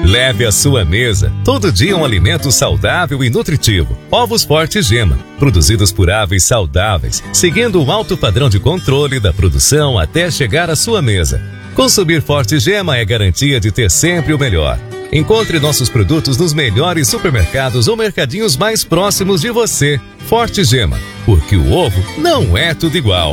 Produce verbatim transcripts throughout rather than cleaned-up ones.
Leve à sua mesa todo dia um alimento saudável e nutritivo. Ovos Forte Gema, produzidos por aves saudáveis, seguindo um alto padrão de controle da produção até chegar à sua mesa. Consumir Forte Gema é garantia de ter sempre o melhor. Encontre nossos produtos nos melhores supermercados ou mercadinhos mais próximos de você. Forte Gema, porque o ovo não é tudo igual.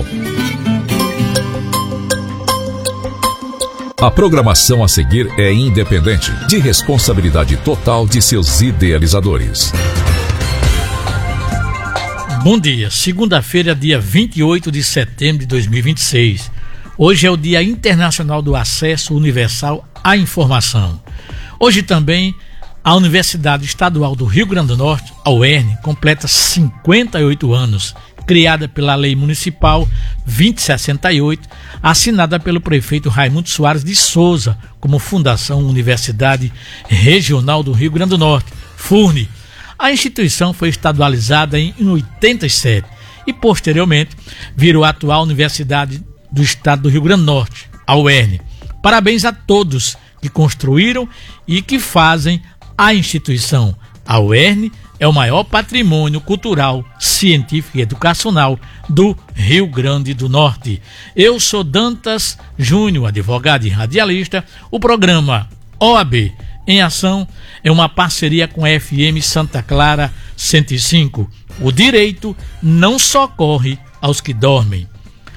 A programação a seguir é independente, de responsabilidade total de seus idealizadores. Bom dia, segunda-feira, dia vinte e oito de setembro de dois mil e vinte e seis. Hoje é o Dia Internacional do Acesso Universal à Informação. Hoje também a Universidade Estadual do Rio Grande do Norte, a U E R N, completa cinquenta e oito anos, criada pela Lei Municipal vinte e sessenta e oito, assinada pelo prefeito Raimundo Soares de Souza como Fundação Universidade Regional do Rio Grande do Norte, FURNE. A instituição foi estadualizada em oitenta e sete e posteriormente virou a atual Universidade do Estado do Rio Grande do Norte, a U E R N. Parabéns a todos que construíram e que fazem a instituição. A U E R N é o maior patrimônio cultural, científico e educacional do Rio Grande do Norte. Eu sou Dantas Júnior, advogado e radialista. O programa O A B em Ação é uma parceria com a F M Santa Clara cento e cinco. O direito não socorre aos que dormem.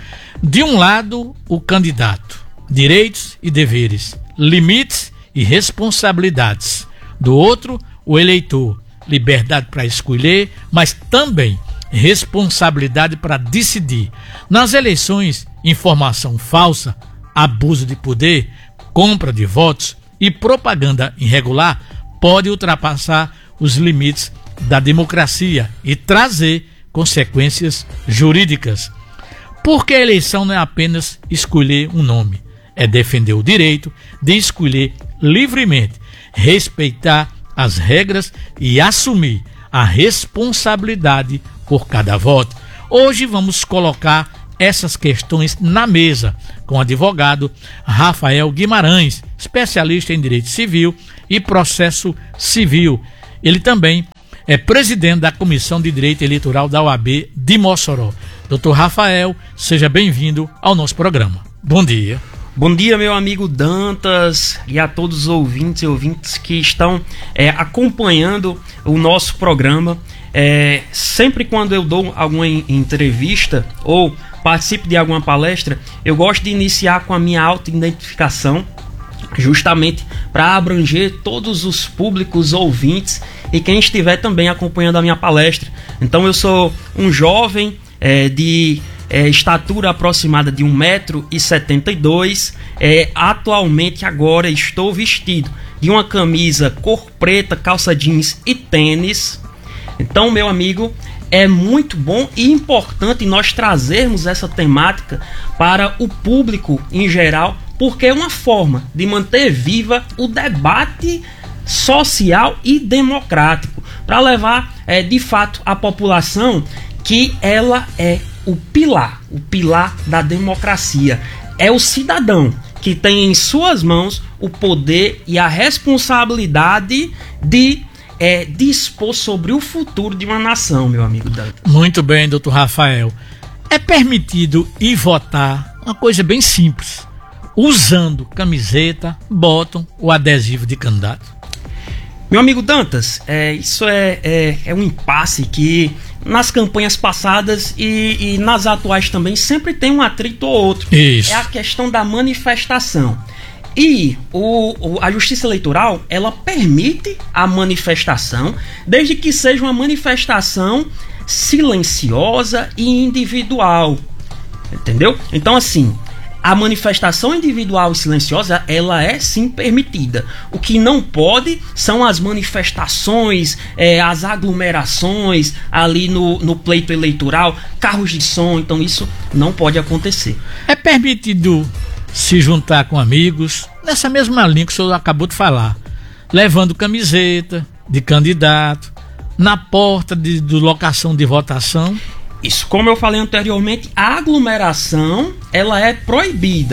De um lado, o candidato, direitos e deveres, limites e responsabilidades. Do outro, o eleitor, liberdade para escolher, mas também responsabilidade para decidir. Nas eleições, informação falsa, abuso de poder, compra de votos e propaganda irregular pode ultrapassar os limites da democracia e trazer consequências jurídicas. Porque a eleição não é apenas escolher um nome, é defender o direito de escolher livremente, respeitar as regras e assumir a responsabilidade por cada voto. Hoje vamos colocar essas questões na mesa com o advogado Rafael Guimarães, especialista em direito civil e processo civil. Ele também é presidente da Comissão de Direito Eleitoral da O A B de Mossoró. doutor Rafael, seja bem-vindo ao nosso programa. Bom dia. Bom dia, meu amigo Dantas, e a todos os ouvintes e ouvintes que estão é, acompanhando o nosso programa. É, sempre quando eu dou alguma entrevista ou participo de alguma palestra, eu gosto de iniciar com a minha auto-identificação, justamente para abranger todos os públicos ouvintes e quem estiver também acompanhando a minha palestra. Então eu sou um jovem é, de é, estatura aproximada de um metro e setenta e dois. É, atualmente agora estou vestido de uma camisa cor preta, calça jeans e tênis. Então, meu amigo, é muito bom e importante nós trazermos essa temática para o público em geral, porque é uma forma de manter viva o debate social e democrático, para levar é, de fato a população que ela é o pilar, o pilar da democracia. É o cidadão que tem em suas mãos o poder e a responsabilidade de é, dispor sobre o futuro de uma nação, meu amigo Dantas. Muito bem, doutor Rafael. É permitido ir votar, uma coisa bem simples, usando camiseta, bottom ou adesivo de candidato? Meu amigo Dantas, é, isso é, é, é um impasse que nas campanhas passadas e, e nas atuais também sempre tem um atrito ou outro. Isso. É a questão da manifestação. E o, o, a Justiça Eleitoral, ela permite a manifestação, desde que seja uma manifestação silenciosa e individual. Entendeu? Então, assim, a manifestação individual e silenciosa, ela é sim permitida. O que não pode são as manifestações, é, as aglomerações ali no, no pleito eleitoral, carros de som. Então isso não pode acontecer. É permitido se juntar com amigos, nessa mesma linha que o senhor acabou de falar, levando camiseta de candidato, na porta de, de locação de votação? Isso, como eu falei anteriormente, a aglomeração ela é proibida.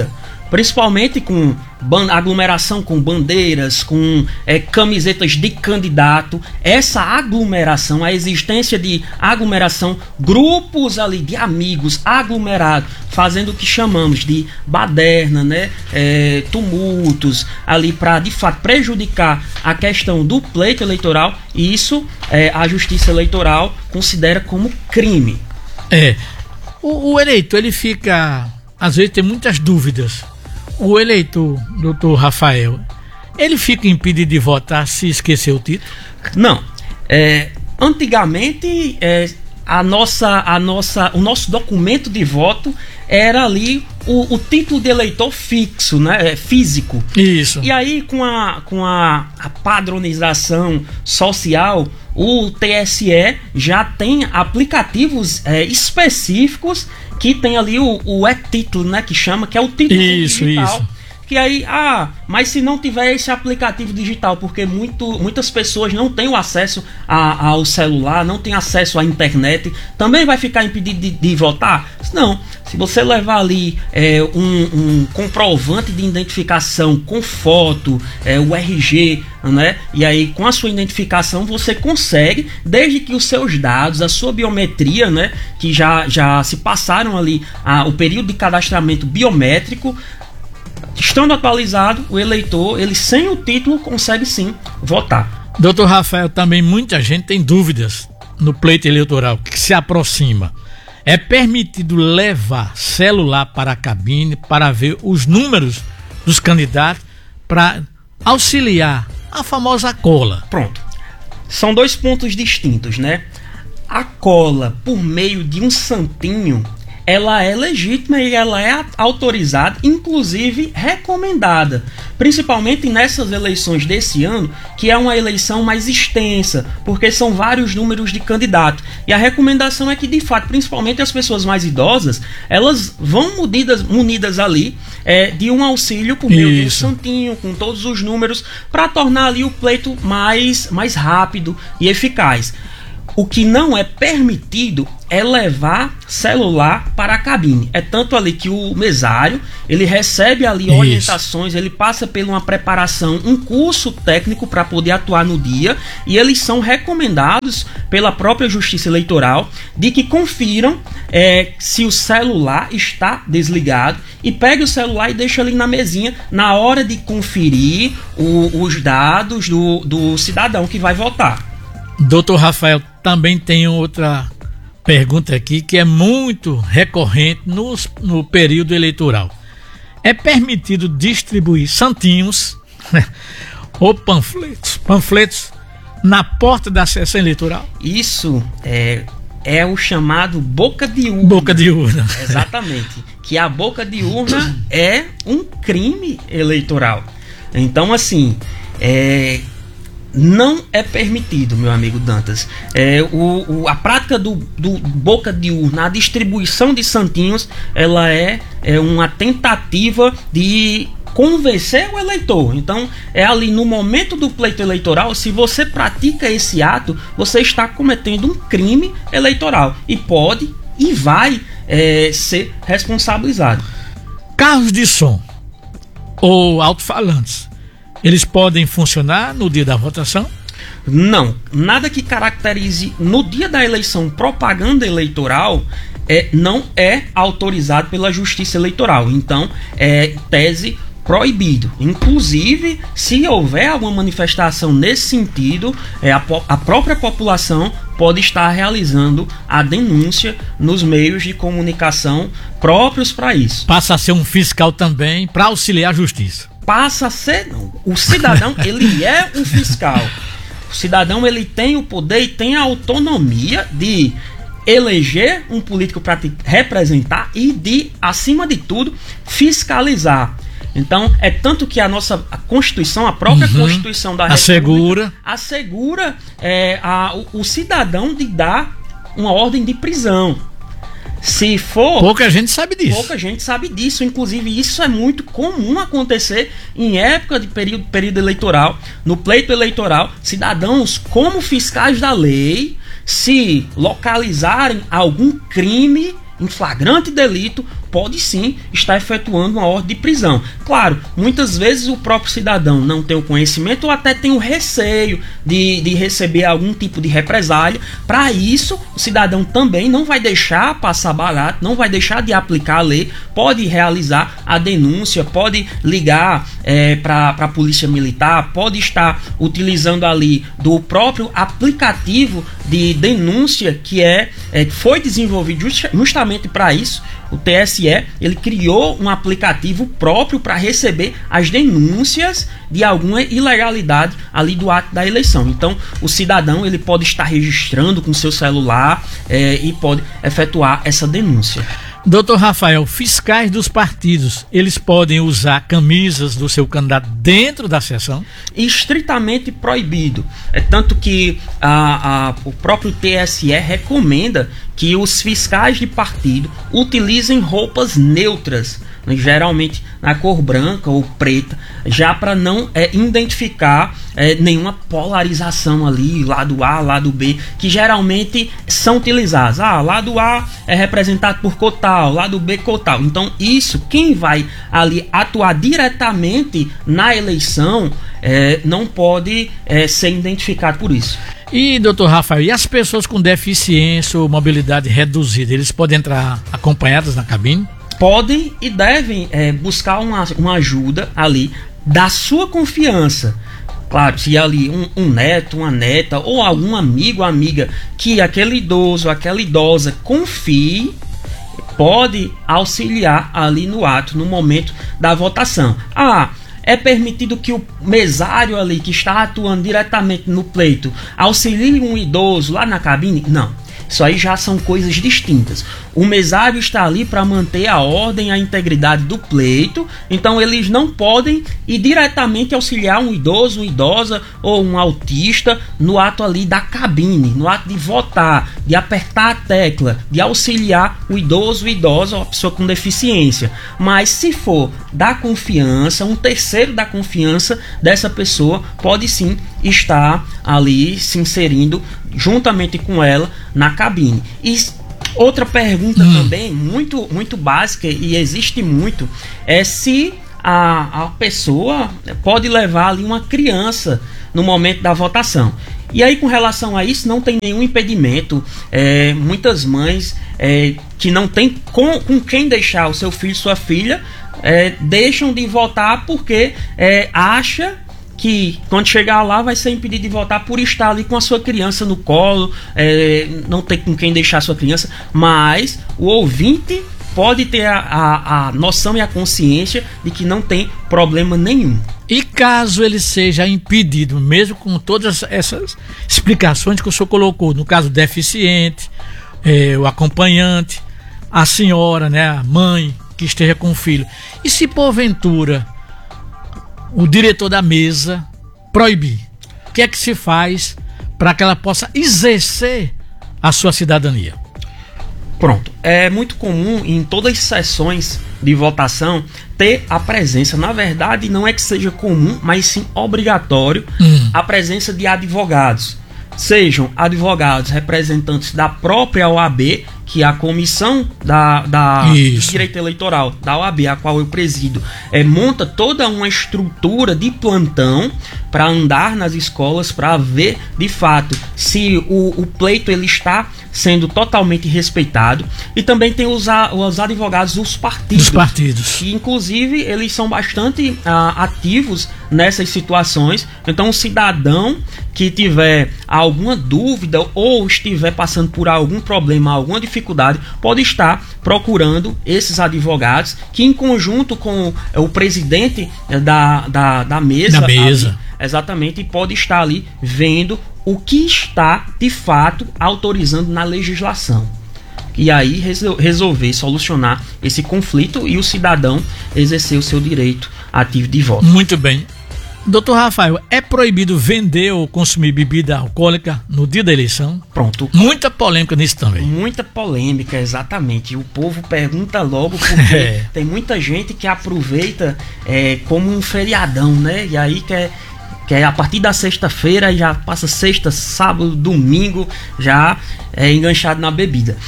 principalmente com ban- aglomeração com bandeiras, com é, camisetas de candidato. Essa aglomeração, a existência de aglomeração, grupos ali de amigos aglomerados, fazendo o que chamamos de baderna, né? É, tumultos ali para de fato prejudicar a questão do pleito eleitoral, e isso é, a Justiça Eleitoral considera como crime. É, o, o eleitor, ele fica, às vezes tem muitas dúvidas. O eleitor, doutor Rafael, ele fica impedido de votar se esquecer o título? Não, é, antigamente é, a nossa, a nossa, o nosso documento de voto era ali o, o título de eleitor fixo, né, é, físico. Isso. E aí com a, com a, a padronização social, o T S E já tem aplicativos é, específicos que tem ali o, o e-título, né, que chama, que é o título isso, digital. Isso. Que aí, ah, mas se não tiver esse aplicativo digital, porque muito, muitas pessoas não têm o acesso a, ao celular, não têm acesso à internet, também vai ficar impedido de, de votar? Não. Se você levar ali é, um, um comprovante de identificação com foto, é, o R G, né? E aí com a sua identificação você consegue, desde que os seus dados, a sua biometria, né? Que já, já se passaram ali a, o período de cadastramento biométrico, estando atualizado, o eleitor, ele sem o título, consegue sim votar. Doutor Rafael, também muita gente tem dúvidas no pleito eleitoral que se aproxima. É permitido levar celular para a cabine para ver os números dos candidatos, para auxiliar a famosa cola? Pronto. São dois pontos distintos, né? A cola por meio de um santinho, ela é legítima e ela é autorizada, inclusive recomendada, principalmente nessas eleições desse ano, que é uma eleição mais extensa, porque são vários números de candidatos. E a recomendação é que, de fato, principalmente as pessoas mais idosas, elas vão munidas, munidas ali é, de um auxílio por meio de um santinho, com todos os números, para tornar ali o pleito mais, mais rápido e eficaz. O que não é permitido é levar celular para a cabine. É tanto ali que o mesário, ele recebe ali Isso. orientações, ele passa por uma preparação, um curso técnico para poder atuar no dia, e eles são recomendados pela própria Justiça Eleitoral de que confiram é, se o celular está desligado, e pegue o celular e deixa ali na mesinha na hora de conferir o, os dados do, do cidadão que vai votar. Doutor Rafael, também tem outra pergunta aqui que é muito recorrente nos, no período eleitoral. É permitido distribuir santinhos ou panfletos, panfletos na porta da sessão eleitoral? Isso é, é o chamado boca de urna. Boca de urna. Exatamente. Que a boca de urna é um crime eleitoral. Então, assim, é... não é permitido, meu amigo Dantas. É, o, o, a prática do, do boca de urna, a distribuição de santinhos, ela é, é uma tentativa de convencer o eleitor. Então, é ali no momento do pleito eleitoral, se você pratica esse ato, você está cometendo um crime eleitoral e pode e vai é, ser responsabilizado. Carros de som ou alto-falantes, eles podem funcionar no dia da votação? Não, nada que caracterize no dia da eleição propaganda eleitoral é, não é autorizado pela Justiça Eleitoral. Então, é tese proibido. Inclusive, se houver alguma manifestação nesse sentido, é, a, a própria população pode estar realizando a denúncia nos meios de comunicação próprios para isso. Passa a ser um fiscal também para auxiliar a justiça. Passa a ser, não. O cidadão, ele é um fiscal. O cidadão, ele tem o poder e tem a autonomia de eleger um político para te representar e de, acima de tudo, fiscalizar. Então, é tanto que a nossa a Constituição, a própria uhum. Constituição da República, assegura, assegura é, a, o, o cidadão de dar uma ordem de prisão. Se for... Pouca gente sabe disso. Pouca gente sabe disso. Inclusive, isso é muito comum acontecer em época de período, período eleitoral, no pleito eleitoral. Cidadãos, como fiscais da lei, se localizarem algum crime em flagrante delito, pode sim estar efetuando uma ordem de prisão. Claro, muitas vezes o próprio cidadão não tem o conhecimento ou até tem o receio de, de receber algum tipo de represália. Para isso, o cidadão também não vai deixar passar barato, não vai deixar de aplicar a lei, pode realizar a denúncia, pode ligar é, para a polícia militar, pode estar utilizando ali do próprio aplicativo de denúncia que é, é foi desenvolvido just, justamente para isso. O T S E ele criou um aplicativo próprio para receber as denúncias de alguma ilegalidade ali do ato da eleição. Então, o cidadão ele pode estar registrando com seu celular é, e pode efetuar essa denúncia. Doutor Rafael, fiscais dos partidos, eles podem usar camisas do seu candidato dentro da sessão? Estritamente proibido. É tanto que a, a, o próprio T S E recomenda que os fiscais de partido utilizem roupas neutras, né, geralmente na cor branca ou preta, já para não é, identificar é, nenhuma polarização ali, lado A, lado B, que geralmente são utilizados. Ah, lado A é representado por cor tal, lado B cor tal. Então isso, quem vai ali atuar diretamente na eleição é, não pode é, ser identificado por isso. E, doutor Rafael, e as pessoas com deficiência ou mobilidade reduzida, eles podem entrar acompanhadas na cabine? Podem e devem é, buscar uma, uma ajuda ali da sua confiança. Claro, se ali um, um neto, uma neta ou algum amigo ou amiga que aquele idoso, aquela idosa confie, pode auxiliar ali no ato, no momento da votação. Ah, é permitido que o mesário ali que está atuando diretamente no pleito auxilie um idoso lá na cabine? Não. Isso aí já são coisas distintas. O mesário está ali para manter a ordem, a integridade do pleito. Então eles não podem ir diretamente auxiliar um idoso, uma idosa ou um autista no ato ali da cabine, no ato de votar, de apertar a tecla, de auxiliar o idoso, o idosa ou a pessoa com deficiência. Mas se for da confiança, um terceiro da confiança dessa pessoa pode sim estar ali se inserindo juntamente com ela na cabine. E outra pergunta hum. também muito, muito básica e existe muito é se a, a pessoa pode levar ali uma criança no momento da votação. E aí, com relação a isso, não tem nenhum impedimento. É, muitas mães é, que não tem com, com quem deixar o seu filho, sua filha, é, deixam de votar porque é, acha que quando chegar lá vai ser impedido de votar por estar ali com a sua criança no colo, é, não tem com quem deixar a sua criança, mas o ouvinte pode ter a, a, a noção e a consciência de que não tem problema nenhum. E caso ele seja impedido, mesmo com todas essas explicações que o senhor colocou, no caso deficiente, é, o acompanhante, a senhora, né, a mãe que esteja com o filho, e se porventura o diretor da mesa proibir, o que é que se faz para que ela possa exercer a sua cidadania? Pronto, é muito comum em todas as sessões de votação ter a presença, na verdade não é que seja comum, mas sim obrigatório, hum. a presença de advogados. Sejam advogados representantes da própria O A B, que é a comissão da, da de direito eleitoral da O A B, a qual eu presido, é, monta toda uma estrutura de plantão para andar nas escolas, para ver de fato se o, o pleito ele está sendo totalmente respeitado. E também tem os, os advogados dos partidos, dos partidos, que inclusive eles são bastante ah, ativos nessas situações. Então o cidadão que tiver alguma dúvida ou estiver passando por algum problema, alguma dificuldade, pode estar procurando esses advogados que, em conjunto com o presidente da, da, da mesa, da mesa. Ali, exatamente, pode estar ali vendo o que está de fato autorizando na legislação. E aí resolver solucionar esse conflito e o cidadão exercer o seu direito ativo de voto. Muito bem. Doutor Rafael, é proibido vender ou consumir bebida alcoólica no dia da eleição? Pronto. Muita polêmica nisso também. Muita polêmica, exatamente. O povo pergunta logo porque é. tem muita gente que aproveita é, como um feriadão, né? E aí quer, quer a partir da sexta-feira já passa sexta, sábado, domingo, já é enganchado na bebida.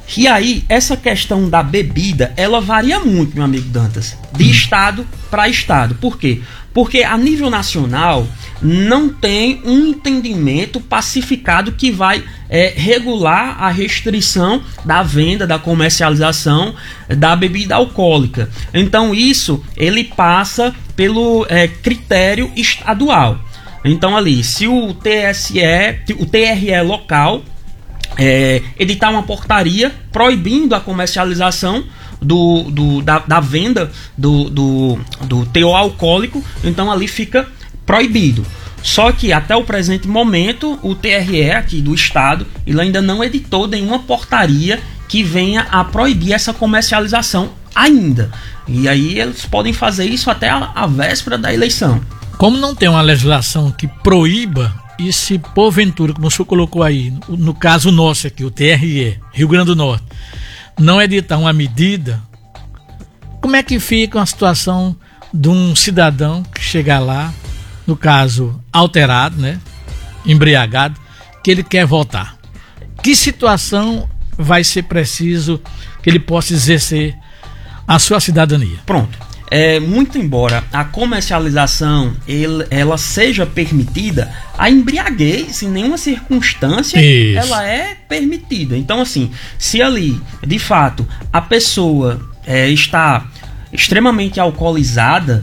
E aí, essa questão da bebida, ela varia muito, meu amigo Dantas, de hum. estado para estado. Por quê? Porque a nível nacional não tem um entendimento pacificado que vai é, regular a restrição da venda, da comercialização da bebida alcoólica. Então isso ele passa pelo é, critério estadual. Então ali, se o T S E, o T R E local é, editar uma portaria proibindo a comercialização do, do, da, da venda do, do, do teor alcoólico, então ali fica proibido. Só que até o presente momento o T R E aqui do estado ele ainda não editou nenhuma portaria que venha a proibir essa comercialização ainda. E aí eles podem fazer isso até a, a véspera da eleição. Como não tem uma legislação que proíba, e se porventura, como o senhor colocou aí, no, no caso nosso aqui, o T R E, Rio Grande do Norte, não editar uma medida, como é que fica a situação de um cidadão que chegar lá, no caso alterado, né, embriagado, que ele quer votar? Que situação vai ser preciso que ele possa exercer a sua cidadania? Pronto. É, muito embora a comercialização ele, ela seja permitida, a embriaguez em nenhuma circunstância Isso. ela é permitida. Então assim, se ali de fato a pessoa é, está extremamente alcoolizada,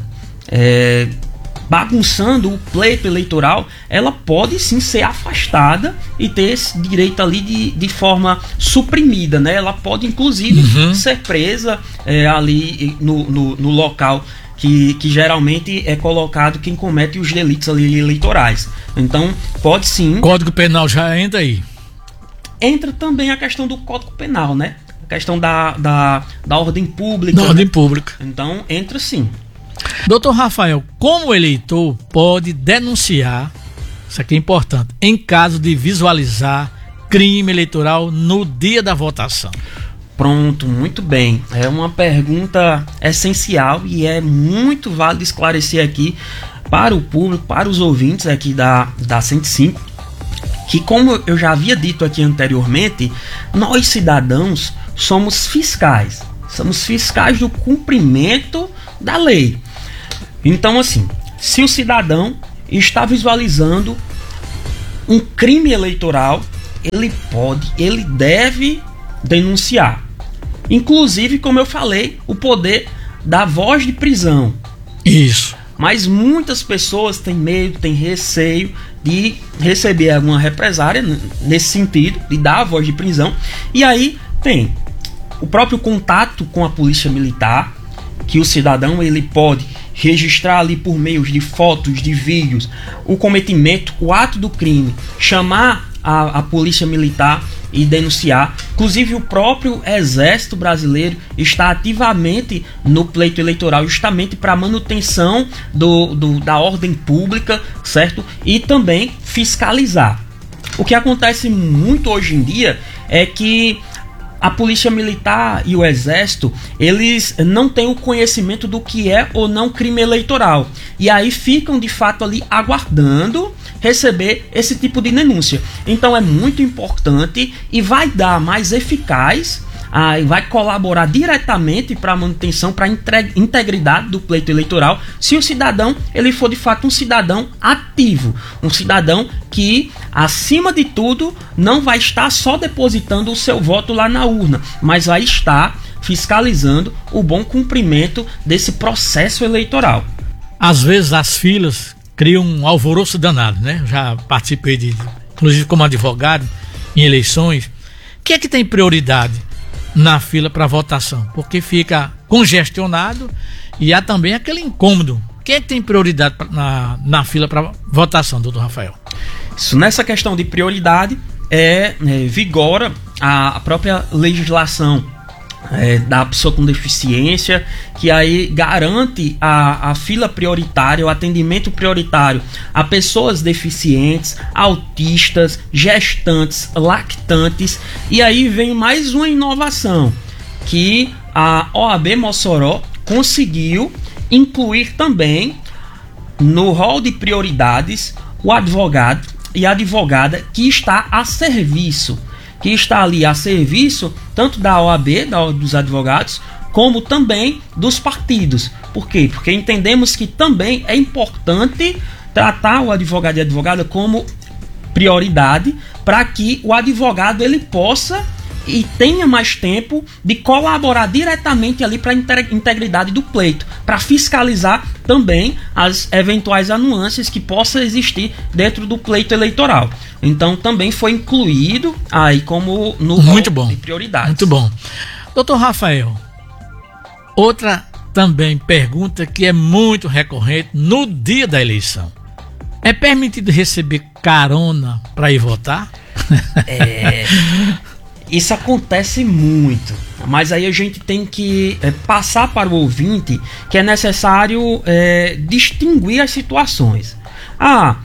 é, bagunçando o pleito eleitoral, ela pode sim ser afastada e ter esse direito ali de, de forma suprimida, né? Ela pode inclusive uhum. ser presa é, ali no, no, no local que, que geralmente é colocado quem comete os delitos ali eleitorais. Então pode sim. Código Penal já entra aí. Entra também a questão do Código Penal, né? A questão da, da, da ordem pública. Da ordem pública. Então entra sim. Doutor Rafael, como o eleitor pode denunciar, isso aqui é importante, em caso de visualizar crime eleitoral no dia da votação? Pronto, muito bem. É uma pergunta essencial e é muito válido esclarecer aqui para o público, para os ouvintes aqui da, da cento e cinco, que como eu já havia dito aqui anteriormente, nós cidadãos somos fiscais. Somos fiscais do cumprimento da lei. Então assim, se o cidadão está visualizando um crime eleitoral, ele pode, ele deve denunciar. Inclusive, como eu falei, o poder da voz de prisão. Isso. Mas muitas pessoas têm medo, têm receio de receber alguma represária nesse sentido, de dar a voz de prisão. E aí tem o próprio contato com a polícia militar, que o cidadão ele pode registrar ali por meio de fotos, de vídeos, o cometimento, o ato do crime, chamar a, a polícia militar e denunciar. Inclusive o próprio Exército Brasileiro está ativamente no pleito eleitoral justamente para manutenção do, do, da ordem pública, certo? E também fiscalizar. O que acontece muito hoje em dia é que a polícia militar e o exército, eles não têm o conhecimento do que é ou não crime eleitoral. E aí ficam de fato ali aguardando receber esse tipo de denúncia. Então é muito importante e vai dar mais eficaz, ah, vai colaborar diretamente para a manutenção, para a integridade do pleito eleitoral, se o cidadão ele for de fato um cidadão ativo, um cidadão que, acima de tudo, não vai estar só depositando o seu voto lá na urna, mas vai estar fiscalizando o bom cumprimento desse processo eleitoral. Às vezes as filas criam um alvoroço danado, né? Já participei de, inclusive como advogado, em eleições. O que é que tem prioridade na fila para votação? Porque fica congestionado e há também aquele incômodo. Quem é que tem prioridade pra, na, na fila para votação, doutor Rafael? Isso, nessa questão de prioridade é, é vigora a, a própria legislação é, da pessoa com deficiência, que aí garante a, a fila prioritária, o atendimento prioritário a pessoas deficientes, autistas, gestantes, lactantes. E aí vem mais uma inovação que a O A B Mossoró conseguiu incluir também no rol de prioridades o advogado e a advogada que está a serviço, que está ali a serviço tanto da O A B, da Ordem dos Advogados, como também dos partidos. Por quê? Porque entendemos que também é importante tratar o advogado e a advogada como prioridade para que o advogado ele possa e tenha mais tempo de colaborar diretamente ali para a integridade do pleito, para fiscalizar também as eventuais anuâncias que possam existir dentro do pleito eleitoral. Então também foi incluído aí como no muito bom, de prioridades. Muito bom. Doutor Rafael, outra também pergunta que é muito recorrente no dia da eleição. É permitido receber carona para ir votar? É... Isso acontece muito, mas aí a gente tem que é, passar para o ouvinte que é necessário é, distinguir as situações. Ah,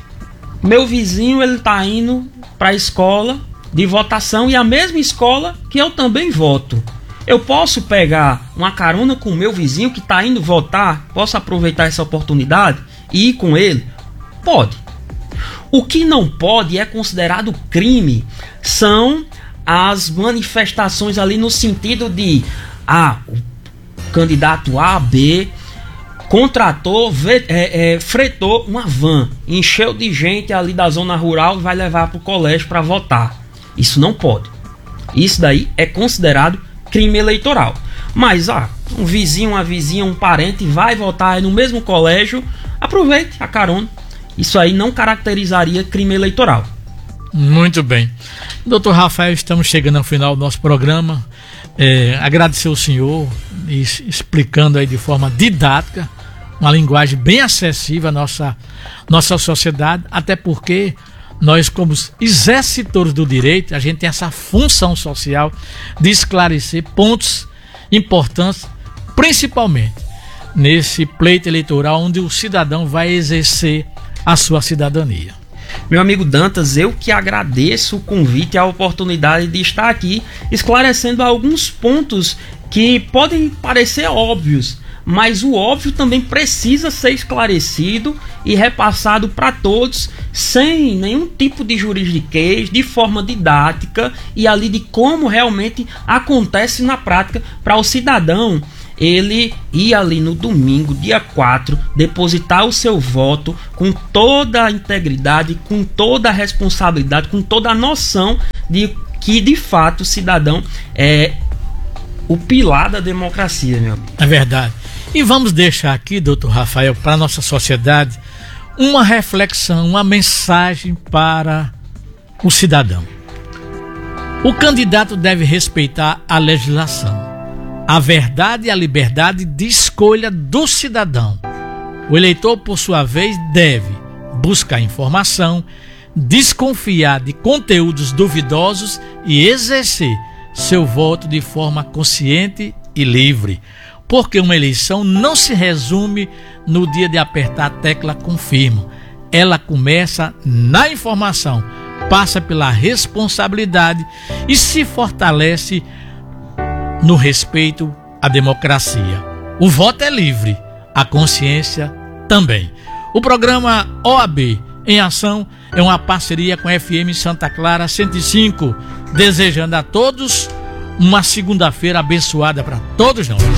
meu vizinho ele está indo para a escola de votação e a mesma escola que eu também voto. Eu posso pegar uma carona com o meu vizinho que está indo votar? Posso aproveitar essa oportunidade e ir com ele? Pode. O que não pode e é considerado crime são as manifestações ali no sentido de ah, o candidato A, B contratou, é, é, fretou uma van, encheu de gente ali da zona rural e vai levar para o colégio para votar. Isso não pode. Isso daí é considerado crime eleitoral. Mas ah, um vizinho, uma vizinha, um parente vai votar no mesmo colégio, aproveite a carona. Isso aí não caracterizaria crime eleitoral. Muito bem. Doutor Rafael, estamos chegando ao final do nosso programa. É, agradecer ao senhor explicando aí de forma didática, uma linguagem bem acessível à nossa, nossa sociedade, até porque nós, como exercitores do direito, a gente tem essa função social de esclarecer pontos importantes, principalmente nesse pleito eleitoral onde o cidadão vai exercer a sua cidadania. Meu amigo Dantas, eu que agradeço o convite e a oportunidade de estar aqui esclarecendo alguns pontos que podem parecer óbvios, mas o óbvio também precisa ser esclarecido e repassado para todos sem nenhum tipo de juridiquês, de forma didática e ali de como realmente acontece na prática para o cidadão ele ir ali no domingo, dia quatro, depositar o seu voto com toda a integridade, com toda a responsabilidade, com toda a noção de que de fato o cidadão é o pilar da democracia, meu amigo. É verdade. E vamos deixar aqui, doutor Rafael, para a nossa sociedade, uma reflexão, uma mensagem para o cidadão. O candidato deve respeitar a legislação, a verdade e a liberdade de escolha do cidadão. O eleitor, por sua vez, deve buscar informação, desconfiar de conteúdos duvidosos e exercer seu voto de forma consciente e livre. Porque uma eleição não se resume no dia de apertar a tecla confirma. Ela começa na informação, passa pela responsabilidade e se fortalece no respeito à democracia. O voto é livre, a consciência também. O programa O A B em Ação é uma parceria com a F M Santa Clara cento e cinco, desejando a todos uma segunda-feira abençoada para todos nós.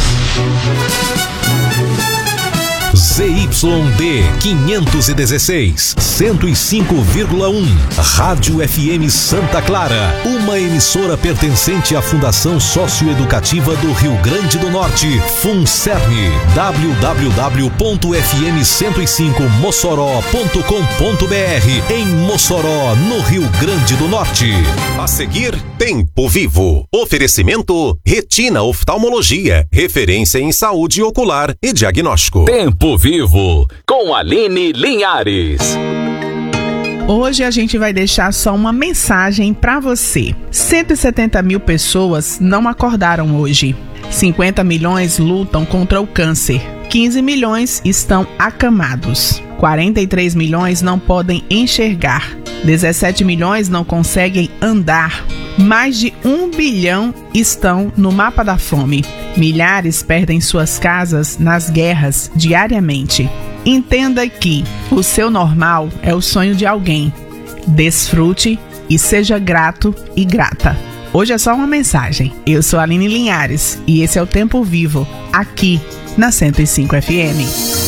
Z Y D quinhentos e dezesseis, cento e cinco vírgula um, Rádio F M Santa Clara, uma emissora pertencente à Fundação Socioeducativa do Rio Grande do Norte, FUNCERN, w w w ponto f m cento e cinco mossoró ponto com ponto b r, em Mossoró, no Rio Grande do Norte. A seguir, Tempo Vivo. Oferecimento Retina Oftalmologia, referência em saúde ocular e diagnóstico. Tempo Vivo, com Aline Linhares. Hoje a gente vai deixar só uma mensagem para você. cento e setenta mil pessoas não acordaram hoje. cinquenta milhões lutam contra o câncer. quinze milhões estão acamados. quarenta e três milhões não podem enxergar. dezessete milhões não conseguem andar. Mais de um bilhão estão no mapa da fome. Milhares perdem suas casas nas guerras diariamente. Entenda que o seu normal é o sonho de alguém. Desfrute e seja grato e grata. Hoje é só uma mensagem. Eu sou a Aline Linhares e esse é o Tempo Vivo, aqui na cento e cinco F M.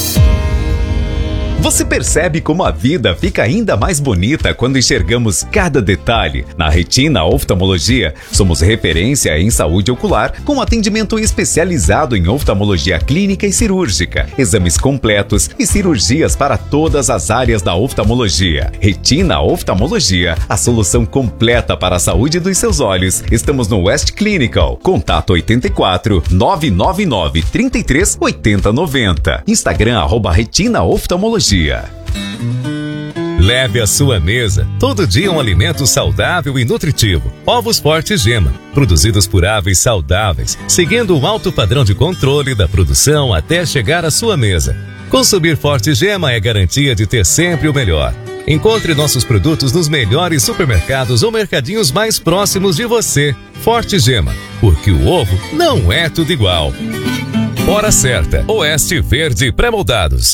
Você percebe como a vida fica ainda mais bonita quando enxergamos cada detalhe? Na Retina Oftalmologia, somos referência em saúde ocular, com atendimento especializado em oftalmologia clínica e cirúrgica, exames completos e cirurgias para todas as áreas da oftalmologia. Retina Oftalmologia, a solução completa para a saúde dos seus olhos. Estamos no West Clinical. Contato oito quatro, nove nove nove, três três, oito zero nove zero. Instagram arroba Retina Oftalmologia. Leve à sua mesa todo dia um alimento saudável e nutritivo. Ovos Forte Gema, produzidos por aves saudáveis, seguindo um alto padrão de controle da produção até chegar à sua mesa. Consumir Forte Gema é garantia de ter sempre o melhor. Encontre nossos produtos nos melhores supermercados ou mercadinhos mais próximos de você. Forte Gema, porque o ovo não é tudo igual. Hora certa, Oeste Verde Pré-moldados.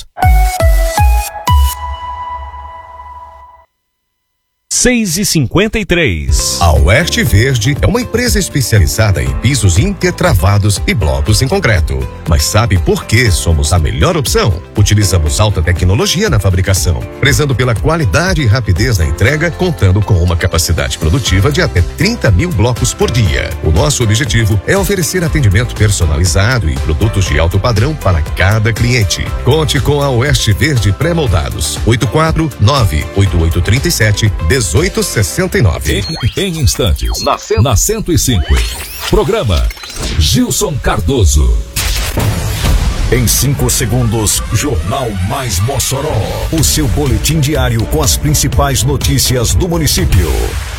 seis e cinquenta e três. A Oeste Verde é uma empresa especializada em pisos intertravados e blocos em concreto. Mas sabe por que somos a melhor opção? Utilizamos alta tecnologia na fabricação, prezando pela qualidade e rapidez na entrega, contando com uma capacidade produtiva de até trinta mil blocos por dia. O nosso objetivo é oferecer atendimento personalizado e produtos de alto padrão para cada cliente. Conte com a Oeste Verde Pré-moldados. oito quatro nove, oito oito três sete, dezoito sessenta e nove. Em, em instantes, na, na cento e cinco. Programa Gilson Cardoso. Em cinco segundos, Jornal Mais Mossoró. O seu boletim diário com as principais notícias do município.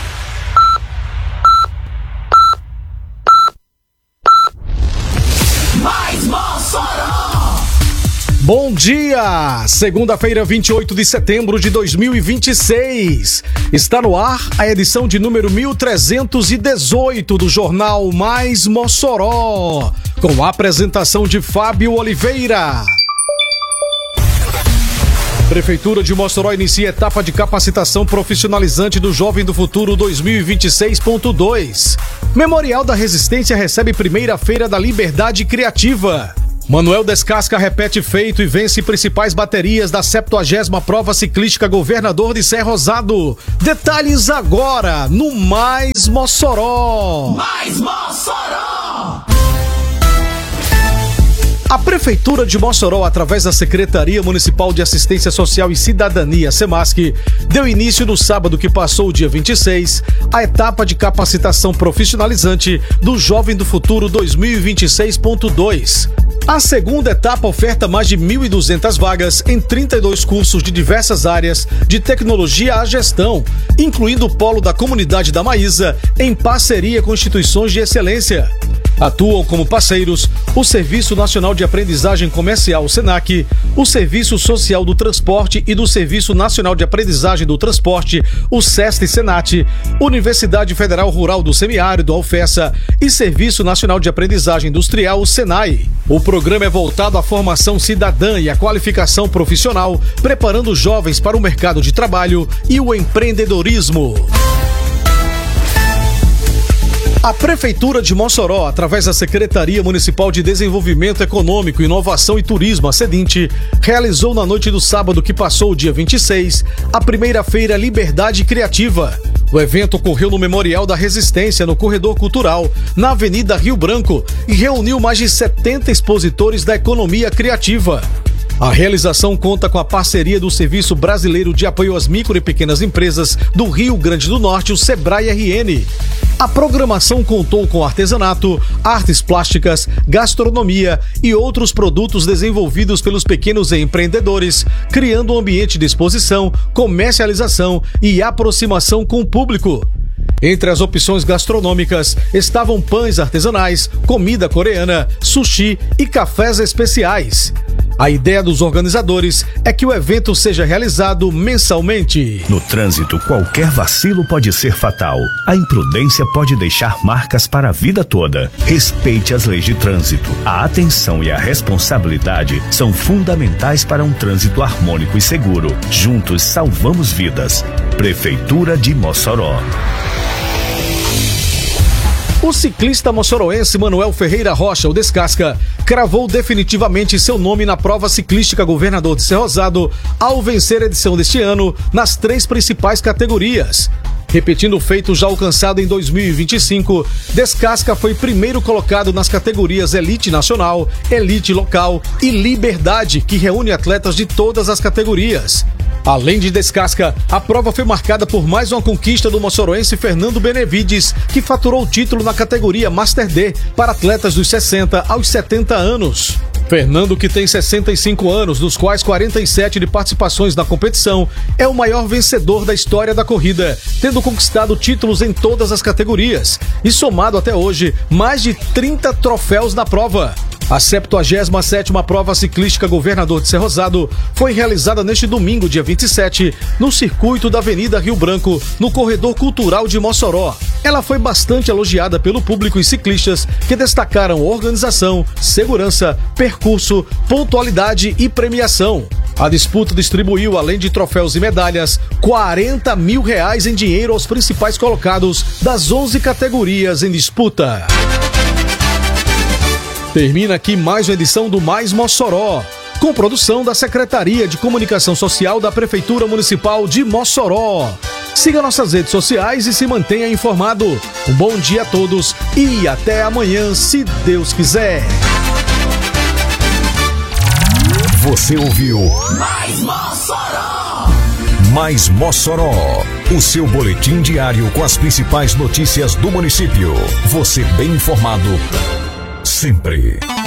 Mais Mossoró! Bom dia! Segunda-feira, vinte e oito de setembro de dois mil e vinte e seis. Está no ar a edição de número mil trezentos e dezoito do Jornal Mais Mossoró, com a apresentação de Fábio Oliveira. Prefeitura de Mossoró inicia etapa de capacitação profissionalizante do Jovem do Futuro dois mil e vinte e seis ponto dois. Memorial da Resistência recebe primeira feira da Liberdade Criativa. Manuel Descasca repete feito e vence principais baterias da septuagésima Prova Ciclística Governador de Serra Rosado. Detalhes agora no Mais Mossoró. Mais Mossoró! A Prefeitura de Mossoró, através da Secretaria Municipal de Assistência Social e Cidadania, SEMASC, deu início no sábado que passou, o dia vinte e seis, a etapa de capacitação profissionalizante do Jovem do Futuro dois mil e vinte e seis ponto dois. A segunda etapa oferta mais de mil e duzentas vagas em trinta e dois cursos de diversas áreas de tecnologia à gestão, incluindo o Polo da Comunidade da Maísa, em parceria com instituições de excelência. Atuam como parceiros o Serviço Nacional de Aprendizagem Comercial, o SENAC, o Serviço Social do Transporte e do Serviço Nacional de Aprendizagem do Transporte, o SEST-SENAT, Universidade Federal Rural do Semiárido, a UFESA, e Serviço Nacional de Aprendizagem Industrial, o SENAI. O programa é voltado à formação cidadã e à qualificação profissional, preparando jovens para o mercado de trabalho e o empreendedorismo. A Prefeitura de Mossoró, através da Secretaria Municipal de Desenvolvimento Econômico, Inovação e Turismo, a SEDINT, realizou na noite do sábado que passou, o dia vinte e seis, a primeira feira Liberdade Criativa. O evento ocorreu no Memorial da Resistência, no Corredor Cultural, na Avenida Rio Branco, e reuniu mais de setenta expositores da economia criativa. A realização conta com a parceria do Serviço Brasileiro de Apoio às Micro e Pequenas Empresas do Rio Grande do Norte, o SEBRAE R N. A programação contou com artesanato, artes plásticas, gastronomia e outros produtos desenvolvidos pelos pequenos empreendedores, criando um ambiente de exposição, comercialização e aproximação com o público. Entre as opções gastronômicas estavam pães artesanais, comida coreana, sushi e cafés especiais. A ideia dos organizadores é que o evento seja realizado mensalmente. No trânsito, qualquer vacilo pode ser fatal. A imprudência pode deixar marcas para a vida toda. Respeite as leis de trânsito. A atenção e a responsabilidade são fundamentais para um trânsito harmônico e seguro. Juntos salvamos vidas. Prefeitura de Mossoró. O ciclista moçoroense Manuel Ferreira Rocha, o Descasca, cravou definitivamente seu nome na prova ciclística Governador de Cerrosado ao vencer a edição deste ano nas três principais categorias. Repetindo o feito já alcançado em dois mil e vinte e cinco, Descasca foi primeiro colocado nas categorias Elite Nacional, Elite Local e Liberdade, que reúne atletas de todas as categorias. Além de Descasca, a prova foi marcada por mais uma conquista do moçoroense Fernando Benevides, que faturou o título na categoria Master D para atletas dos sessenta aos setenta anos. Fernando, que tem sessenta e cinco anos, dos quais quarenta e sete de participações na competição, é o maior vencedor da história da corrida, tendo conquistado títulos em todas as categorias e somado até hoje mais de trinta troféus na prova. A septuagésima sétima prova ciclística Governador de Cerrosado foi realizada neste domingo, dia vinte e sete, no circuito da Avenida Rio Branco, no Corredor Cultural de Mossoró. Ela foi bastante elogiada pelo público e ciclistas, que destacaram organização, segurança, percurso, pontualidade e premiação. A disputa distribuiu, além de troféus e medalhas, quarenta mil reais em dinheiro aos principais colocados das onze categorias em disputa. Termina aqui mais uma edição do Mais Mossoró, com produção da Secretaria de Comunicação Social da Prefeitura Municipal de Mossoró. Siga nossas redes sociais e se mantenha informado. Um bom dia a todos e até amanhã, se Deus quiser. Você ouviu Mais Mossoró! Mais Mossoró, o seu boletim diário com as principais notícias do município. Você bem informado sempre.